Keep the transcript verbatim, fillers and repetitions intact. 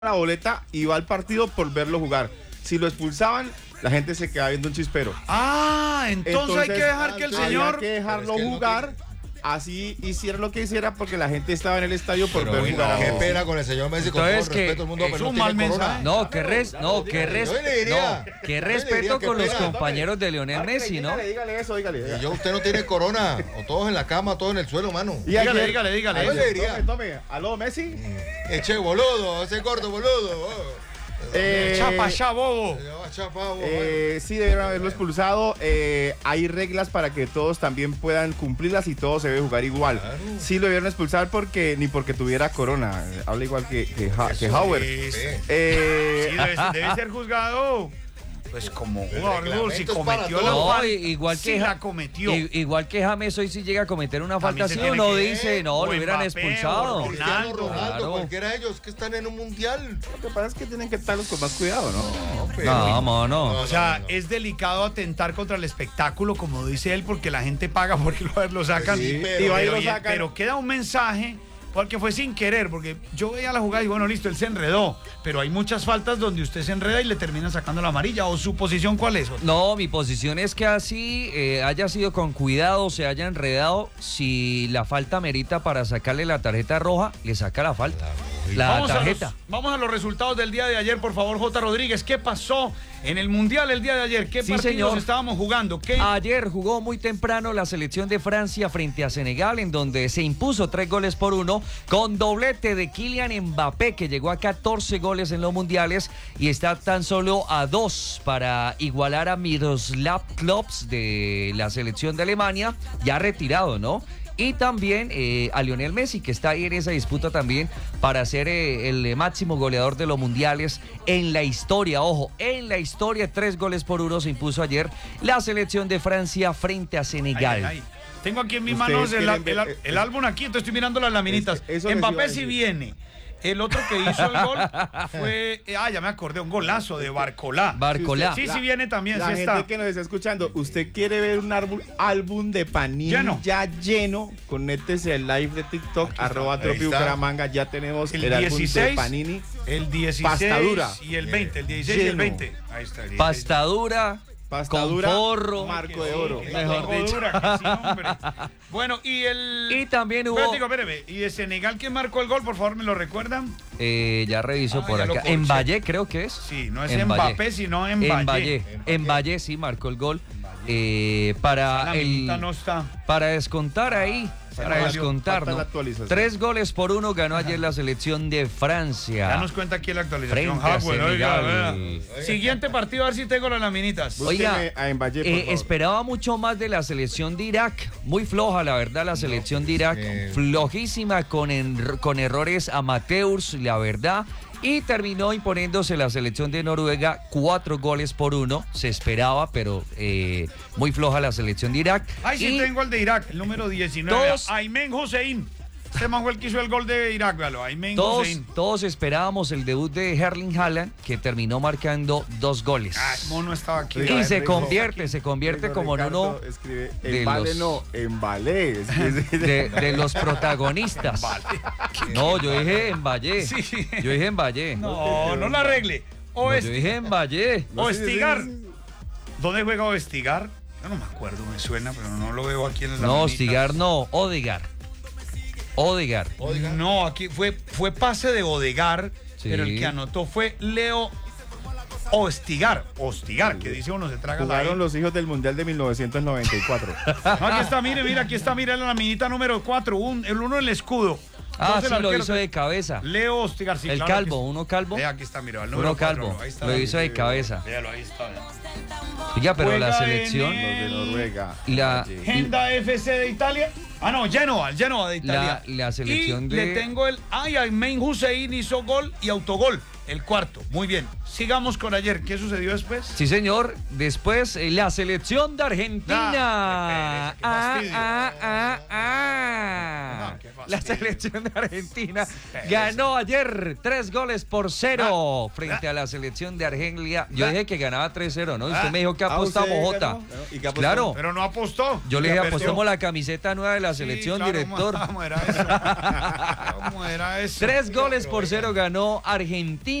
la boleta y va al partido por verlo jugar. Si lo expulsaban, la gente se quedaba viendo un chispero. Ah, entonces, entonces hay que dejar que el señor... Hay que dejarlo es que jugar. No así hiciera lo que hiciera porque la gente estaba en el estadio por pero ver jugar. Qué pena con el señor Messi, con todo el respeto del mundo, pero un mal mensaje. No, qué res, no, qué res, no, qué respeto con los compañeros de Lionel Messi, ¿no? Dígale, dígale eso, dígale. Y yo, usted no tiene corona, o todos en la cama, todos en el suelo, mano. Dígale, dígale, dígale. Yo le diría. Tome, tome. Aló, Messi. Eche boludo, ese corto boludo. Eh, chapa, ya, bobo. Eh, sí, debieron haberlo expulsado. Eh, hay reglas para que todos también puedan cumplirlas y todo se debe jugar igual. Claro. Sí lo debieron expulsar porque ni porque tuviera corona. Habla igual que, que, ha, que Howard. Es. Eh, sí, debe, debe ser juzgado. Pues como jugador, si cometió la no, falta, igual que si la cometió. Igual que James hoy si llega a cometer una falta así, uno dice, no, lo hubieran expulsado. Cristiano Ronaldo, claro. Cualquiera de ellos que están en un mundial. Lo que pasa es que tienen que estarlos con más cuidado, ¿no? No, pero, no, no, no. O sea, no, no. Es delicado atentar contra el espectáculo, como dice él, porque la gente paga porque lo sacan. Sí, pero, pero, lo sacan. Pero queda un mensaje. Porque fue sin querer, porque yo veía la jugada y bueno, listo, él se enredó. Pero hay muchas faltas donde usted se enreda y le termina sacando la amarilla. ¿O su posición cuál es? No, mi posición es que así eh, haya sido con cuidado, se haya enredado. Si la falta merita para sacarle la tarjeta roja, le saca la falta. La vamos tarjeta. A los, vamos a los resultados del día de ayer, por favor, J. Rodríguez. ¿Qué pasó en el Mundial el día de ayer? ¿Qué sí, partidos señor. estábamos jugando? ¿Qué? Ayer jugó muy temprano la selección de Francia frente a Senegal, en donde se impuso tres goles por uno, con doblete de Kylian Mbappé, que llegó a catorce goles en los mundiales y está tan solo a dos para igualar a Miroslav Klose de la selección de Alemania, ya retirado, ¿no? Y también eh, a Lionel Messi, que está ahí en esa disputa también para ser eh, el máximo goleador de los mundiales en la historia. Ojo, en la historia, tres goles por uno se impuso ayer la selección de Francia frente a Senegal. Ay, ay, ay. Tengo aquí en mis manos el, el, el, el álbum aquí, entonces estoy mirando las laminitas. Es, Mbappé sí viene. El otro que hizo el gol fue, ah, ya me acordé, un golazo de Barcolá. Barcolá. Sí, sí viene también, la sí gente está. que nos está escuchando, usted quiere ver un álbum, álbum de Panini lleno. ya lleno, conéctese al live de TikTok, arroba Tropi Bucaramanga, ya tenemos el, el dieciséis, álbum de Panini. El dieciséis Pastadura. Y el veinte, el dieciséis lleno. Y el veinte. Ahí está. El Pastadura. Pastadura, con forro, marco de oro. Mejor dicho. Dura, sí, hombre. Bueno, y el... Y también hubo... Espérate, espérame. ¿Y de Senegal quién marcó el gol? Por favor, ¿me lo recuerdan? Eh, ya reviso ah, por ya acá. En Valle creo que es. Sí, no es en Mbappé, sino en Valle. En Valle. En Valle sí marcó el gol. Eh, para el... no está. Para descontar ahí. Para descontar, ¿no? Tres goles por uno ganó ayer la selección de Francia. Ya nos cuenta aquí la actualización. Frente a Senegal. Oiga, siguiente partido, a ver si tengo las laminitas. Oiga, eh, esperaba mucho más de la selección de Irak. Muy floja, la verdad, la selección de Irak. Flojísima, con, en, con errores amateurs, la verdad. Y terminó imponiéndose la selección de Noruega cuatro goles por uno. Se esperaba, pero eh, muy floja la selección de Irak. Ay, sí, y tengo el de Irak, el número diecinueve. Todos, Aymen Hussein. Este man fue el que hizo el gol de Irak, véalo. Aymen todos, Hussein. Todos esperábamos el debut de Erling Haaland, que terminó marcando dos goles. Ah, mono estaba aquí. Y ver, se Rico, convierte, aquí. se convierte Rico, como Ricardo, en uno escribe, de en vale los, no, en vale. De, de los protagonistas. Vale. No, yo dije en Valle. Sí. Yo dije en Valle. No, no la arregle. O no, est... yo dije en Valle. O Estigar. ¿Dónde juega Oestigar? Yo no me acuerdo, me suena, pero no lo veo aquí en la No, Ostigar no, Odegar. Odegar. No, aquí fue, fue pase de Odegar, sí. Pero el que anotó fue Leo Ostigar. Ostigar, que dice uno se traga. Jugaron los hijos del Mundial de mil novecientos noventa y cuatro. No, aquí está, mire, mira, aquí está, mira la minita número cuatro, un, el uno en el escudo. Ah, sí, lo hizo de cabeza. Leo Ostigar, sí, el claro, calvo, uno calvo. Eh, aquí está, mira, el uno cuatro, calvo, ahí está, lo hizo de cabeza. Véalo, ahí está. Oiga, pero Juega la selección... Los de Noruega. La, Genda F C de Italia. Ah, no, Genoa, Genoa de Italia. La, la selección y de... le tengo el... Ay, Aymen Hussein hizo gol y autogol. El cuarto, muy bien. Sigamos con ayer. ¿Qué sucedió después? Sí, señor. Después, eh, la selección de Argentina. Ah, qué pereza, qué ah, ah, ah, ah. No, qué fastidio. La selección de Argentina ganó ayer tres goles por cero Ah, frente ah, a la selección de Argelia. Yo ah, dije que ganaba tres cero, ¿no? Y usted ah, me dijo que ah, apostamos, ¿usted Jota. ganó? ¿Y qué apostó? Claro. Pero no apostó. Yo le dije, Apostó. apostamos la camiseta nueva de la selección, Sí, claro, director. ¿Cómo era eso? ¿Cómo era eso? Tres goles por cero ganó Argentina.